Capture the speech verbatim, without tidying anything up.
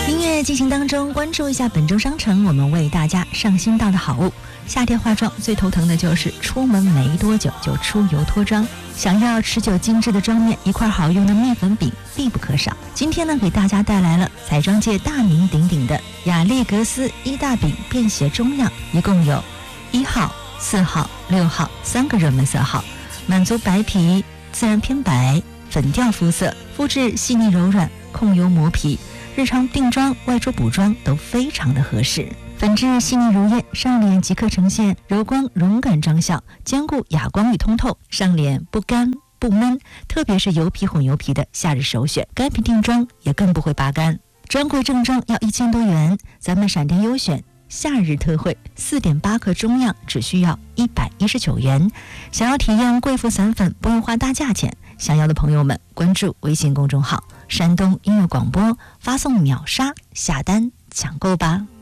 音乐进行当中，关注一下本周商城我们为大家上新到的好物。夏天化妆最头疼的就是出门没多久就出油脱妆，想要持久精致的妆面，一块好用的蜜粉饼必不可少。今天呢，给大家带来了彩妆界大名鼎鼎的雅丽格斯一大饼便携中样，一共有一号、四号、六号三个热门色号，满足白皮、自然偏白、粉调肤色，肤质细腻柔软，控油磨皮，日常定妆、外出补妆都非常的合适。粉质细腻如燕，上脸即刻呈现柔光融感妆效，兼顾哑光与通透，上脸不干不闷，特别是油皮混油皮的夏日首选，干皮定妆也更不会拔干。专柜正装要一千多元，咱们闪电优选夏日特惠，四点八克中样只需要一百一十九元。想要体验贵妇散粉，不用花大价钱，想要的朋友们关注微信公众号山东音乐广播，发送秒杀下单抢购吧。